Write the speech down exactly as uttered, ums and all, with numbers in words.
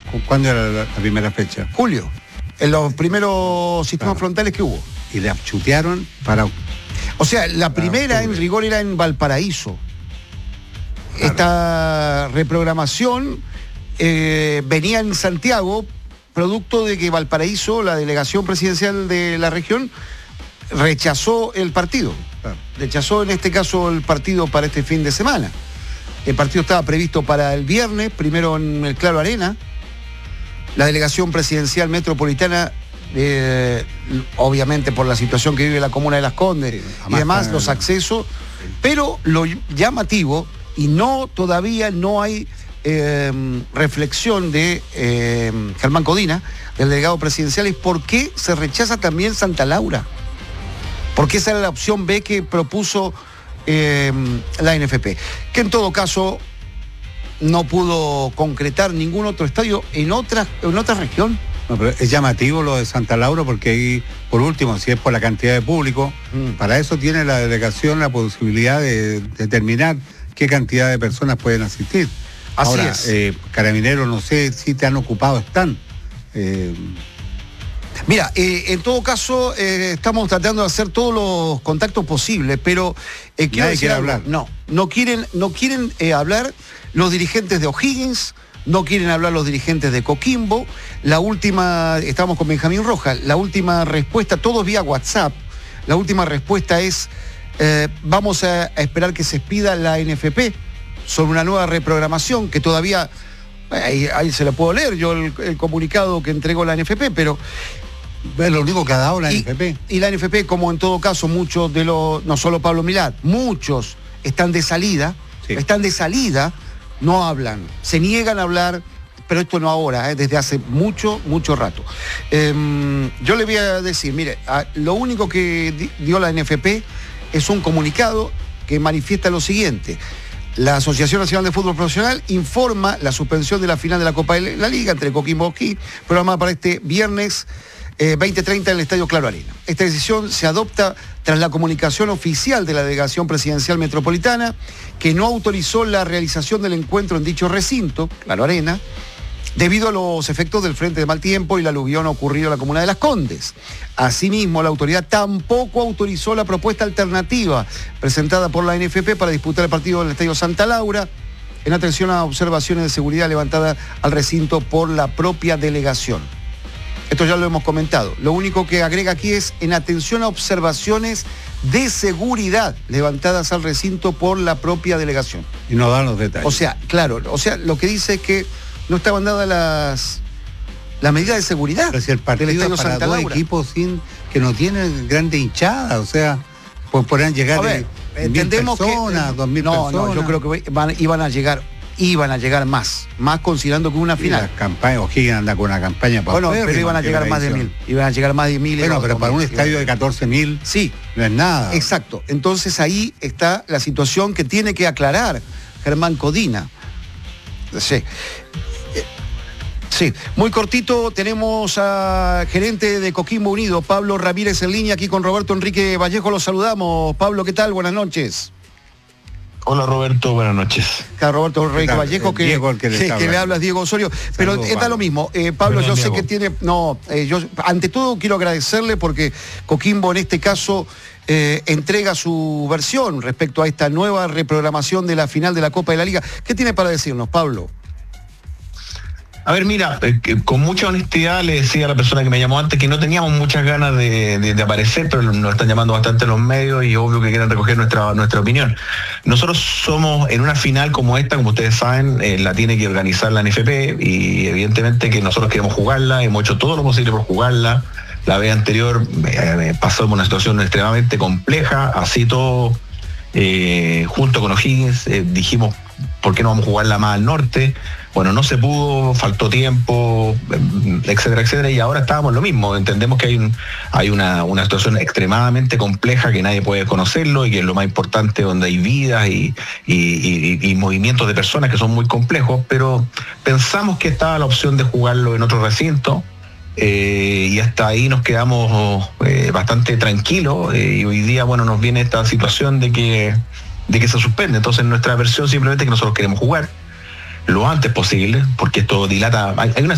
¿Cuándo era la, la primera fecha? Julio, en los primeros sistemas claro. frontales que hubo. Y la chutearon para... O sea, la primera en rigor era en Valparaíso. Claro. Esta reprogramación eh, venía en Santiago, producto de que Valparaíso, la delegación presidencial de la región, rechazó el partido. Claro. Rechazó en este caso el partido para este fin de semana. El partido estaba previsto para el viernes, primero en el Claro Arena. La delegación presidencial metropolitana, eh, obviamente por la situación que vive la comuna de Las Condes sí, y demás, los el... accesos, pero lo llamativo, y no todavía no hay eh, reflexión de eh, Germán Codina, del delegado presidencial, es por qué se rechaza también Santa Laura. Porque esa era la opción B que propuso eh, la N F P, que en todo caso no pudo concretar ningún otro estadio en otra, en otra región. No, pero es llamativo lo de Santa Laura porque ahí, por último, si es por la cantidad de público, mm. para eso tiene la delegación la posibilidad de determinar qué cantidad de personas pueden asistir. Así Ahora, es. Eh, Carabineros, no sé si te han ocupado, están. Eh, Mira, eh, en todo caso, eh, estamos tratando de hacer todos los contactos posibles, pero eh, quiero nadie decir quiere algo. hablar. No, no quieren, no quieren eh, hablar los dirigentes de O'Higgins, no quieren hablar los dirigentes de Coquimbo. La última, estamos con Benjamín Rojas, la última respuesta, todos vía WhatsApp, la última respuesta es, eh, vamos a, a esperar que se expida la N F P sobre una nueva reprogramación, que todavía, ahí, ahí se la puedo leer yo el, el comunicado que entregó la N F P, pero... Es lo único que ha dado la y, N F P. Y la N F P, como en todo caso, muchos de los, no solo Pablo Milad, muchos están de salida, sí. están de salida, no hablan, se niegan a hablar, pero esto no ahora, eh, desde hace mucho, mucho rato. Eh, yo le voy a decir, mire, a, lo único que di, dio la N F P es un comunicado que manifiesta lo siguiente. La Asociación Nacional de Fútbol Profesional informa la suspensión de la final de la Copa de la Liga entre Coquimbo y O'Higgins, programada para este viernes Eh, veinte treinta en el Estadio Claro Arena. Esta decisión se adopta tras la comunicación oficial de la Delegación Presidencial Metropolitana, que no autorizó la realización del encuentro en dicho recinto, Claro Arena, debido a los efectos del frente de mal tiempo y la aluvión ocurrido en la comuna de Las Condes. Asimismo, la autoridad tampoco autorizó la propuesta alternativa presentada por la N F P para disputar el partido del Estadio Santa Laura, en atención a observaciones de seguridad levantadas al recinto por la propia delegación. Esto ya lo hemos comentado. Lo único que agrega aquí es en atención a observaciones de seguridad levantadas al recinto por la propia delegación. Y no dan los detalles. O sea, claro, o sea, lo que dice es que no estaban dadas las, las medidas de seguridad. Pero si el partido es para Santa dos Laura. equipos sin, que no tienen grande hinchada, o sea, pues podrán llegar a ver, de, entendemos mil personas, que, dos mil no, personas. No, yo creo que van, iban a llegar... iban a llegar más, más considerando que una final. Las campañas, O'Higgins anda con una campaña para Bueno, pero iban a llegar más de mil. Iban a llegar más de mil. Bueno, pero para un estadio de catorce mil, sí, no es nada. Exacto. Entonces ahí está la situación que tiene que aclarar Germán Codina. Sí. Sí, muy cortito, tenemos al gerente de Coquimbo Unido, Pablo Ramírez en línea, aquí con Roberto Enrique Vallejo, los saludamos. Pablo, ¿qué tal? Buenas noches. Hola Roberto, buenas noches. Claro, Roberto Enrique Vallejo, que, Diego, el que, le, que, que le hablas, Diego Osorio. Pero Saludos, está Pablo. Lo mismo. Eh, Pablo, Perdón, yo sé Diego. que tiene... No, eh, yo ante todo quiero agradecerle porque Coquimbo en este caso eh, entrega su versión respecto a esta nueva reprogramación de la final de la Copa de la Liga. ¿Qué tiene para decirnos, Pablo? A ver, mira, eh, con mucha honestidad le decía a la persona que me llamó antes que no teníamos muchas ganas de, de, de aparecer, pero nos están llamando bastante los medios y obvio que quieren recoger nuestra, nuestra opinión. Nosotros somos en una final como esta, como ustedes saben, eh, la tiene que organizar la N F P y evidentemente que nosotros queremos jugarla, hemos hecho todo lo posible por jugarla. La vez anterior eh, pasamos una situación extremadamente compleja, así todo, eh, junto con O'Higgins, eh, dijimos, ¿por qué no vamos a jugarla más al norte? Bueno, no se pudo, faltó tiempo, etcétera, etcétera, y ahora estábamos lo mismo. Entendemos que hay, un, hay una, una situación extremadamente compleja que nadie puede conocerlo y que es lo más importante, donde hay vidas y, y, y, y movimientos de personas que son muy complejos, pero pensamos que estaba la opción de jugarlo en otro recinto eh, y hasta ahí nos quedamos eh, bastante tranquilos eh, y hoy día, bueno, nos viene esta situación de que, de que se suspende. Entonces nuestra versión simplemente es que nosotros queremos jugar lo antes posible, porque esto dilata, hay, hay una